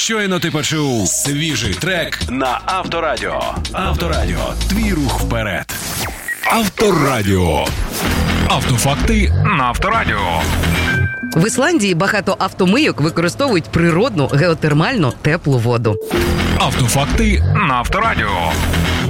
Щойно ти почув свіжий трек на Авторадіо. Авторадіо. Твій рух вперед. Авторадіо. Автофакти на Авторадіо. В Ісландії багато автомийок використовують природну геотермальну теплу воду. Автофакти на Авторадіо.